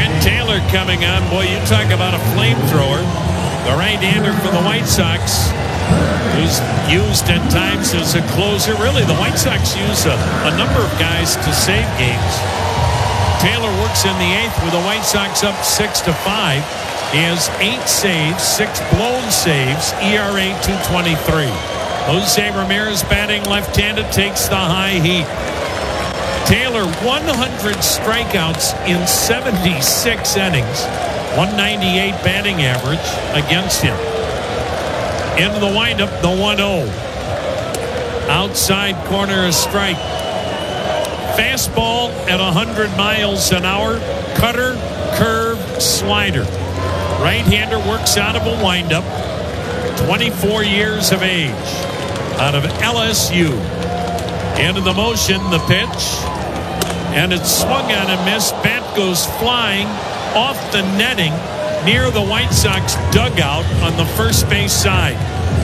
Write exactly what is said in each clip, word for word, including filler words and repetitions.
Brent Taylor coming on. Boy, you talk about a flamethrower. The right-hander for the White Sox, who's used at times as a closer. Really, the White Sox use a, a number of guys to save games. Taylor works in the eighth with the White Sox up six to five. He has eight saves, six blown saves, E R A two twenty-three. Jose Ramirez batting left-handed takes the high heat. Taylor one hundred strikeouts in seventy-six innings. one ninety-eight batting average against him. Into the windup, the one oh. Outside corner, a strike. Fastball at one hundred miles an hour. Cutter, curve, slider. Right-hander works out of a windup. twenty-four years of age. Out of L S U. Into the motion, the pitch. And it's swung on and missed. Bat goes flying off the netting near the White Sox dugout on the first base side.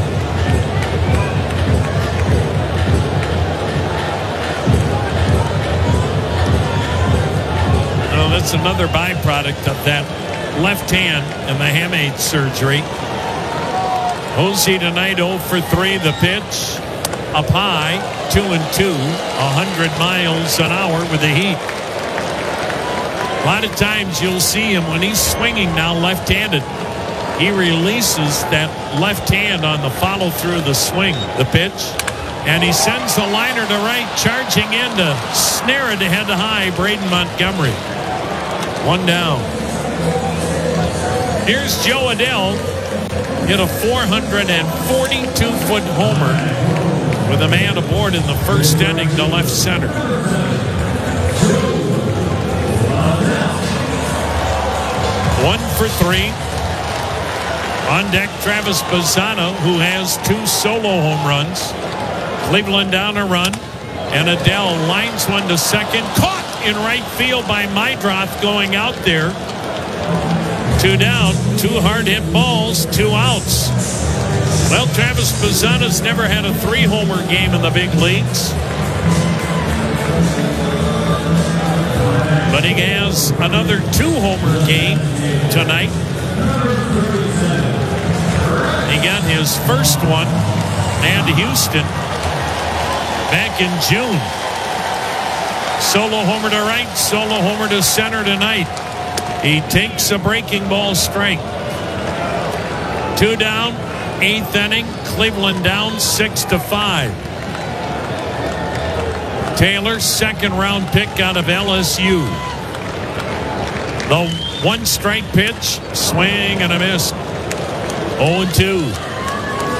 Well, that's another byproduct of that left hand and the hamate surgery. Jose tonight oh for three. The pitch up high, two and two, one hundred miles an hour with the heat. A lot of times you'll see him when he's swinging now left-handed. He releases that left hand on the follow through the swing, the pitch, and he sends the liner to right, charging in to snare it ahead to high, Braden Montgomery. One down. Here's Joe Adell, hit a four hundred forty-two foot homer with a man aboard in the first inning to left center. One for three. On deck, Travis Bazzano, who has two solo home runs. Cleveland down a run. And Adell lines one to second. Caught in right field by Meidroth going out there. Two down, two hard hit balls, two outs. Well, Travis Bazzano's never had a three homer game in the big leagues. But he has another two-homer game tonight. He got his first one at Houston back in June. Solo homer to right, solo homer to center tonight. He takes a breaking ball strike. Two down, eighth inning. Cleveland down six to five. Taylor, second round pick out of L S U. The one strike pitch, swing and a miss. oh and two.